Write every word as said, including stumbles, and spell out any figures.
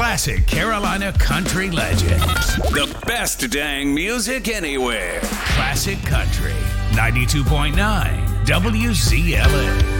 Classic Carolina country legends. The best dang music anywhere. Classic Country. ninety-two point nine W Z L A.